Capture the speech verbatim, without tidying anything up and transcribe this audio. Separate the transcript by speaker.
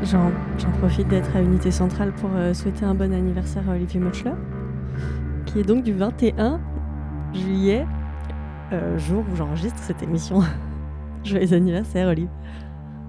Speaker 1: J'en, j'en profite d'être à Unité Centrale pour euh, souhaiter un bon anniversaire à Olivier Mochler, qui est donc du vingt et un juillet, euh, jour où j'enregistre cette émission. Joyeux anniversaire, Olivier.